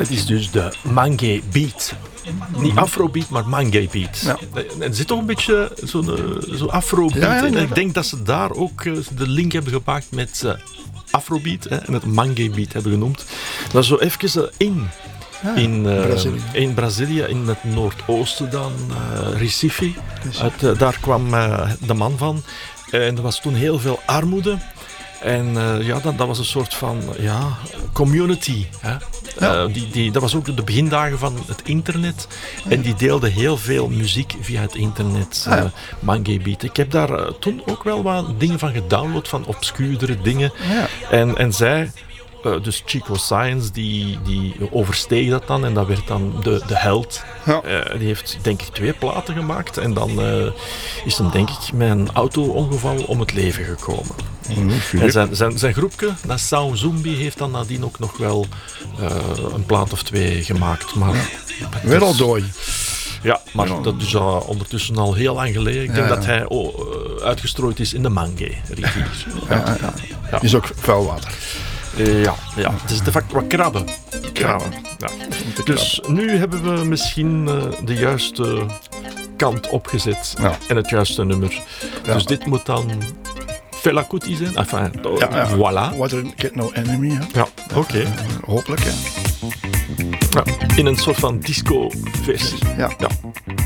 Het is dus de Mangue Beat. Niet Afrobeat, maar Mangue Beat. Ja. Er zit toch een beetje zo'n Afrobeat in. Ik denk dat ze daar ook de link hebben gemaakt met Afrobeat en het Mangue Beat hebben genoemd. Dat is zo even in Brazilië, in het noordoosten dan, Recife. Daar kwam de man van. En er was toen heel veel armoede. En dat was een soort van community. Hè? Dat was ook de begindagen van het internet. En die deelde heel veel muziek via het internet. Mangue Beat. Ik heb daar toen ook wel wat dingen van gedownload, van obscuurdere dingen. Ja. En zij... dus Chico Science, die oversteeg dat dan en dat werd dan de held. Ja. Die heeft denk ik 2 platen gemaakt en dan is hem denk ik met een auto-ongeval om het leven gekomen. En zijn groepje, dat Sound Zombie, heeft dan nadien ook nog wel een plaat of 2 gemaakt. Maar weer al dooi. Ja, maar dat is ondertussen al heel lang geleden. Ik denk dat hij uitgestrooid is in de Mangue-rivier. Ja. Is ook vuil water. Het is de vaak wat krabben. Ja. Dus nu hebben we misschien de juiste kant opgezet en het juiste nummer. Ja. Dus dit moet dan Fela Kuti zijn. Enfin, voilà. What Get No Enemy. Hè? Ja, oké. Hopelijk, hè. Ja, in een soort van disco-versie. Ja.